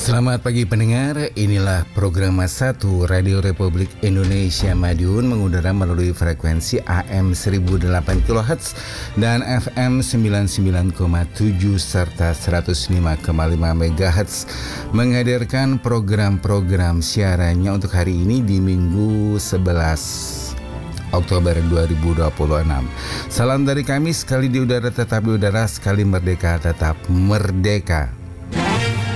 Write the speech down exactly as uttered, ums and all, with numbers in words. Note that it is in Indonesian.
Selamat pagi pendengar, inilah program satu Radio Republik Indonesia Madiun mengudara melalui frekuensi A M seribu delapan kilohertz dan F M sembilan puluh sembilan koma tujuh serta seratus lima koma lima megahertz, menghadirkan program-program siarannya untuk hari ini di Minggu sebelas Oktober dua ribu dua puluh enam. Salam dari kami, sekali di udara tetap di udara, sekali merdeka tetap merdeka.